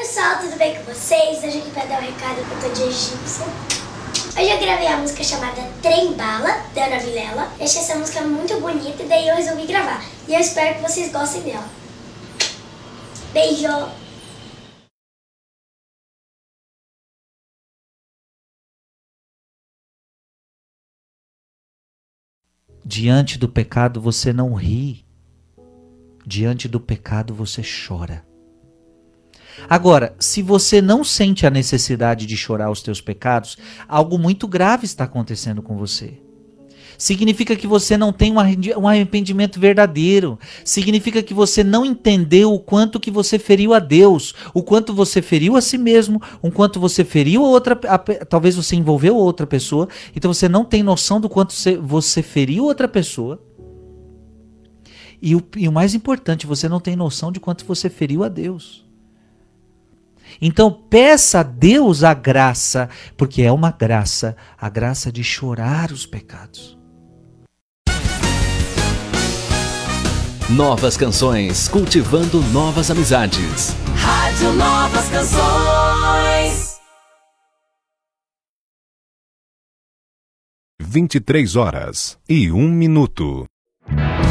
pessoal, tudo bem com vocês? Hoje aqui pra dar um recado que eu tô de egípcia. Hoje eu gravei a música chamada Trem Bala, da Ana Vilela. Eu achei essa música muito bonita e daí eu resolvi gravar. E eu espero que vocês gostem dela. Beijo! Diante do pecado você não ri. Diante do pecado você chora. Agora, se você não sente a necessidade de chorar os teus pecados, algo muito grave está acontecendo com você. Significa que você não tem um arrependimento verdadeiro. Significa que você não entendeu o quanto que você feriu a Deus, o quanto você feriu a si mesmo, o quanto você feriu talvez você envolveu outra pessoa. Então você não tem noção do quanto você feriu outra pessoa. E o mais importante, você não tem noção de quanto você feriu a Deus. Então peça a Deus a graça, porque é uma graça, a graça de chorar os pecados. Novas canções, cultivando novas amizades. Rádio Novas Canções. 23h01.